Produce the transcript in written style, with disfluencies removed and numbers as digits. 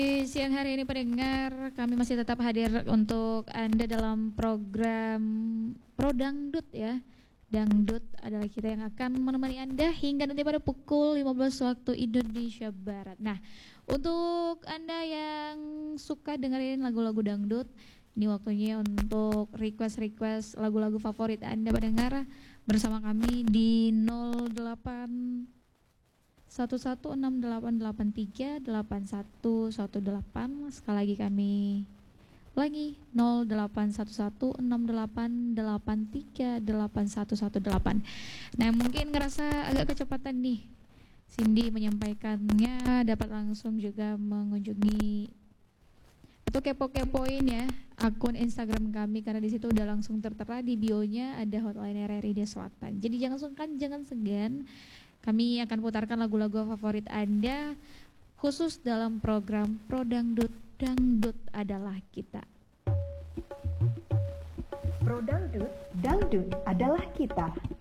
Siang hari ini pendengar, kami masih tetap hadir untuk Anda dalam program Pro Dangdut ya. Dangdut adalah kita yang akan menemani Anda hingga nanti pada pukul 15 waktu Indonesia Barat. Nah, untuk Anda yang suka dengerin lagu-lagu dangdut, ini waktunya untuk request lagu-lagu favorit Anda pendengar bersama kami di 08 1168838118. Sekali lagi kami lagi 081168838118. Nah, mungkin ngerasa agak kecepatan nih Cindy menyampaikannya, dapat langsung juga mengunjungi atau kepo-kepoin ya akun Instagram kami, karena di situ udah langsung tertera di bio-nya ada hotline RRI Desa Selatan. Jadi jangan segan, kami akan putarkan lagu-lagu favorit Anda khusus dalam program Pro Dangdut. Dangdut adalah kita. Pro Dangdut, Dangdut adalah kita.